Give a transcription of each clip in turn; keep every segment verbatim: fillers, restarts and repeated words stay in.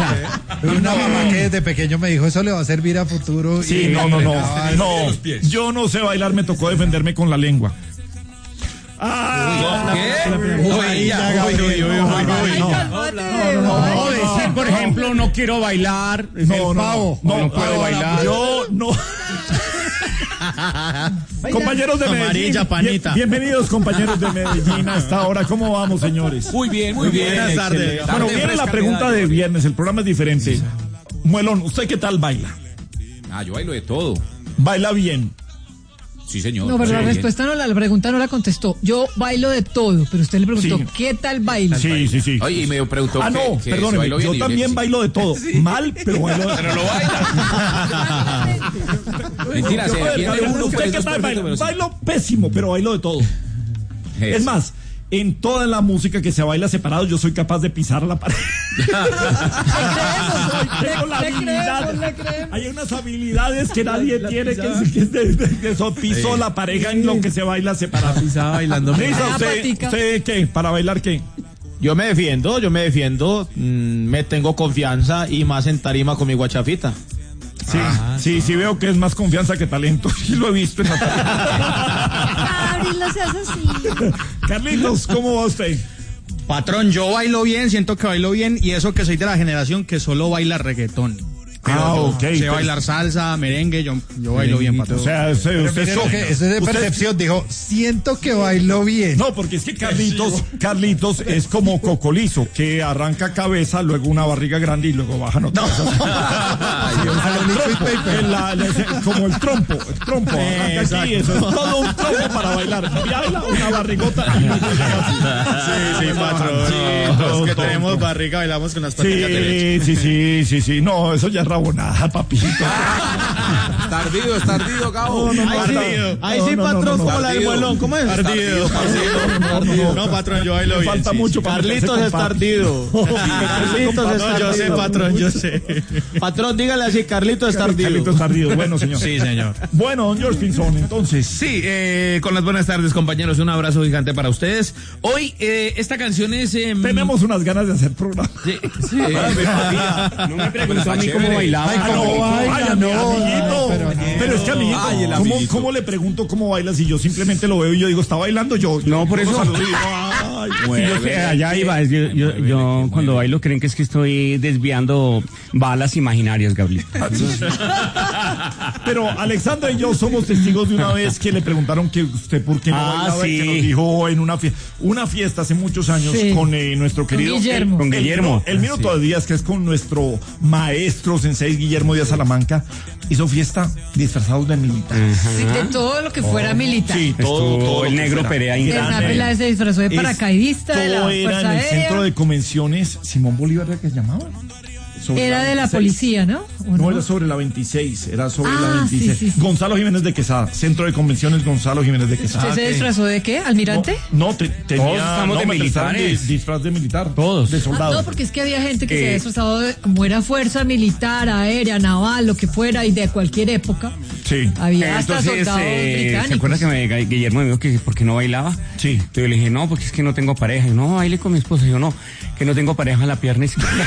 Una mamá que desde pequeño me dijo, eso le va a servir a futuro. Sí, y no, no, no. no. No, yo no sé bailar, me tocó defenderme con la lengua. Ah, ¿qué? Uy, ya, uy, uy, uy, uy, No, decir, por ejemplo, no quiero bailar. Es el pavo. No, no puedo bailar. Yo no. Compañeros de Medellín, Amarilla, panita. bien- bienvenidos compañeros de Medellín a esta hora. ¿Cómo vamos, señores? Muy bien, muy bien. Buenas tardes. Excelente. Bueno, Tarde viene la fresca, pregunta medalla. de viernes, el programa es diferente. Muelón, ¿usted qué tal baila? Ah, yo bailo de todo. ¿Baila bien? Sí, señor. No, pero la Sí, respuesta no, la pregunta no la contestó. Yo bailo de todo, pero usted le preguntó, Sí. ¿qué tal baila? Sí, sí, sí. Oye, y me preguntó Ah, que, no, que si perdóneme, bailo bien, yo y le también dije, bailo de todo. Mal, pero bailo de Pero lo baila. Mentira, se defiende uno por ¿Usted eso qué es tal perfecto, baila? pero sí. Bailo pésimo, pero bailo de todo. Es más, en toda la música que se baila separado, yo soy capaz de pisar la pared. Tengo la le habilidad. creemos, le creemos. Hay unas habilidades que nadie tiene, que es, que es de, de- de eso, piso la pareja en lo que se baila separado. Pisaba bailando. Lisa, Ah, ¿usted, patica. ¿usted qué? ¿Para bailar qué? Yo me defiendo, yo me defiendo, mm, me tengo confianza y más en tarima con mi guachafita. Sí, sí, sí veo que es más confianza que talento. Sí lo he visto en la Gabriel, no seas así. Carlitos, ¿cómo va usted? Patrón, yo bailo bien, siento que bailo bien y eso que soy de la generación que solo baila reggaetón. Pero Ah, yo ok. sé bailar salsa, merengue, yo, yo bailo bien, O patrón. sea, usted, Pero usted mire lo so- que, eso es de usted- percepción, dijo, siento que bailo bien. No, porque es que Carlitos, Carlitos es como Cocolizo, que arranca cabeza, luego una barriga grande y luego baja otra vez. Es la- la- es como el trompo, el trompo, arranca aquí, eso es todo un trompo para bailar. Baila una barrigota. Sí, sí, patrón. Los que tenemos barriga bailamos con las paticas de leche. Sí, sí, sí, sí, sí. No, eso ya es rabonada, papito. Tardido, es tardido, cabo. No, no, Ahí sí, no, ahí no, sí, no, patrón, no, no, como la del Tardido. muelón. ¿Cómo es? Tardido, Tardido. No, patrón, yo bailo Me bien. falta sí, mucho sí. para Carlitos es tardido. Carlitos es No, yo sé, tardido. patrón, yo sé. Patrón, dígale así, Carlitos es tardido. Carlitos tardido. Bueno, señor. Sí, señor. Bueno, don George Pinzón, entonces. Sí, eh, con las buenas tardes, compañeros. Un abrazo gigante para ustedes. Hoy, eh, esta canción es... eh, Tenemos unas ganas de hacer programa. Sí, sí. No me preguntó a mí cómo bailaba. Ay, ¿cómo baila? Ay, No, amiguito. pero Pero, no. es que, amiguito, Ay, el ¿cómo, amiguito. cómo le pregunto cómo baila si yo simplemente lo veo y yo digo, ¿está bailando yo? No, por yo lo eso. saludo y digo, ay, Sí, yo sé, allá iba. Yo, yo, yo cuando bailo creen que es que estoy desviando balas imaginarias, Gabriel. Pero Alexandra y yo somos testigos de una vez que le preguntaron que usted por qué no Ah, bailaba y que sí. nos dijo en una fiesta, una fiesta hace muchos años Sí. con eh, nuestro querido Guillermo. el- Con el- Guillermo. El, minuto de días que es con nuestro maestro sensei Guillermo Díaz Salamanca. Hizo fiesta disfrazados de militares. Sí, de todo lo que fuera militar. Sí, todo, Estuvo todo el lo que negro fuera. Perea De una Ingrande. pelada se disfrazó de paracaidista de la Esto era Fuerza en el Aérea. centro de convenciones Simón Bolívar, ¿era que se llamaba? Sobre Era de la veintiséis. policía, ¿no? ¿O No, no? era sobre la veintiséis, era sobre Ah, la veintiséis. sí, sí, sí. Gonzalo Jiménez de Quesada, Centro de Convenciones Gonzalo Jiménez de Quesada. ¿Usted se disfrazó de qué? ¿Almirante? No, te- tenía Todos estamos no, de me prestaron militares. di- disfraz de militar. Todos. De Ah, soldado. no, porque es que había gente que Eh. se había disfrazado de, como era fuerza militar, aérea, naval, lo que fuera, y de cualquier época. Sí. Había hasta Entonces, soldados eh, ¿se británicos. acuerda que me, Guillermo me dijo que por qué no bailaba? Sí. Entonces yo le dije, no, porque es que no tengo pareja. Y yo, no, baile con mi esposa. Y yo, no, que no tengo pareja en la pierna izquierda.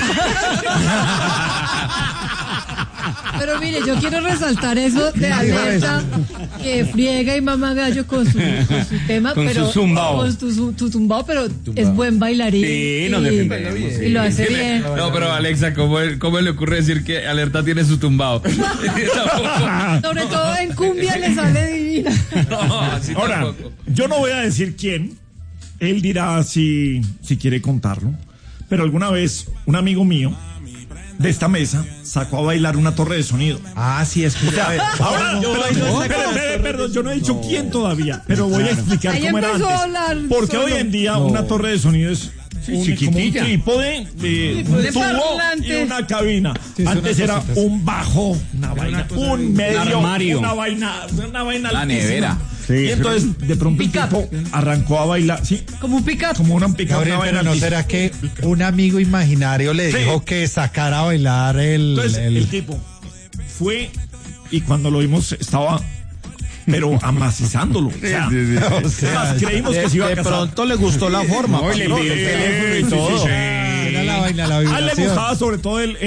Pero mire, yo quiero resaltar eso de alerta, que friega y mama gallo con su, con su tema, Con su pero zumbao. con tu, su- tu tumbao, pero es buen bailarín. Sí, nos y- defendemos, y lo hace bien. No, pero Alexa, ¿cómo, ¿cómo le ocurre decir que Alerta tiene su tumbado? Tampoco. Sobre todo en cumbia le sale divina. No, así Ahora, tampoco. yo no voy a decir quién. Él dirá si, si quiere contarlo. Pero alguna vez un amigo mío de esta mesa sacó a bailar una torre de sonido. Ah, sí, escucha. a ver. Ahora, yo pero- bailo no, esa espere, cosa. espere, perdón, yo no he dicho quién todavía, pero voy a explicar Ahí cómo era empezó antes. a hablar Porque solo. hoy en día una torre de sonido es un, chiquitilla. como un trípode, eh, un de tubo parlante. y una cabina. Sí, son Antes unas era cositas. un bajo, una vaina, un medio, armario. una vaina, una vaina La altísima. nevera. Sí, Y entonces de pronto el Pick-up. tipo arrancó a bailar, sí, Como un pick-up. como una pica, Gabriel, una vaina pero ¿no altísima. será que un amigo imaginario le Sí. dijo que sacara a bailar el... Entonces el- el tipo fue y cuando lo vimos estaba pero amacizándolo. O sea, O sea, además, creímos que se iba a De casar. pronto le gustó la forma. No, y le patrón. envió el teléfono y Sí, sí, todo. sí. era la vaina, la A él le vibración. gustaba sobre todo el,